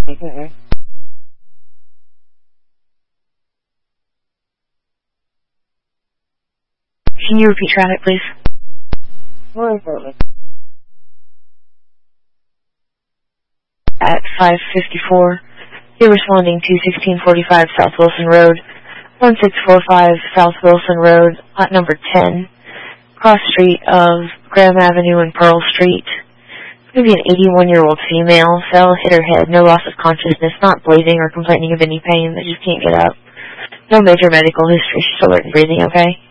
Mm-mm. Can you repeat traffic, please? More importantly. At 5:54, you're responding to 1645 South Wilson Road, 1645 South Wilson Road, lot number 10, cross street of Graham Avenue and Pearl Street. Maybe an 81-year-old female fell, hit her head, no loss of consciousness, not bleeding or complaining of any pain, but just can't get up. No major medical history, she's alert and breathing okay?